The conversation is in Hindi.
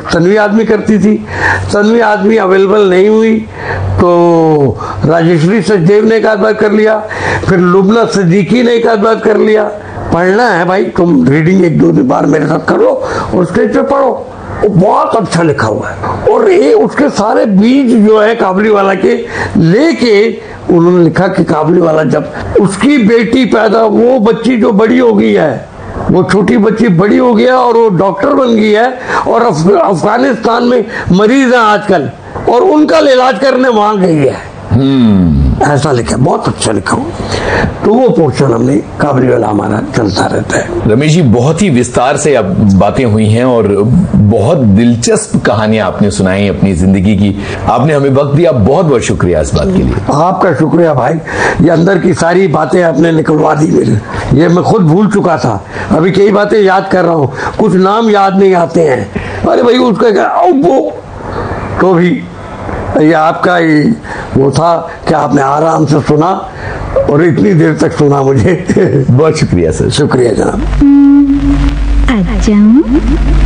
तन्वी आदमी करती थी। तन्वी आदमी अवेलेबल नहीं हुई तो राजेश्वरी सचदेव ने एक आध बार कर लिया, फिर लुबना सिद्दीकी ने एक आध बार कर लिया। पढ़ना है भाई, तुम रीडिंग एक दो बार मेरे साथ कर लो और स्टेज पे पढ़ो, वो बहुत अच्छा लिखा हुआ है। और ये उसके सारे बीज जो है काबुलीवाला के लेके उन्होंने लिखा कि काबुलीवाला जब उसकी बेटी पैदा, वो बच्ची जो बड़ी हो गई है, वो छोटी बच्ची बड़ी हो गया और वो डॉक्टर बन गई है और अफगानिस्तान में मरीज है आजकल और उनका इलाज करने वहां गई है। ऐसा लिखा, बहुत अच्छा लिखा हूँ। तो वो पोर्शन हमने काबुलीवाला हमारा चलता रहता है। रमेश जी, बहुत ही विस्तार से अब बातें हुई हैं और बहुत दिलचस्प कहानियां आपने सुनाई अपनी जिंदगी की। आपने हमें वक्त दिया, बहुत बहुत शुक्रिया इस बात के लिए। आपका शुक्रिया भाई, ये अंदर की सारी बातें आपने निकलवा दी मेरी, ये मैं खुद भूल चुका था। अभी कई बातें याद कर रहा हूँ, कुछ नाम याद नहीं आते हैं। अरे भाई उसका क्या वो, तो भी ये आपका ही वो था कि आपने आराम से सुना और इतनी देर तक सुना मुझे। बहुत शुक्रिया सर। शुक्रिया जनाब। अच्छा